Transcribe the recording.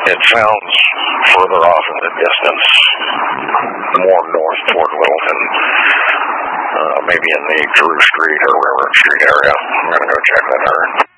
It sounds further off in the distance, more north toward Littleton, maybe in the Drew Street or Railroad Street area. I'm going to go check that out.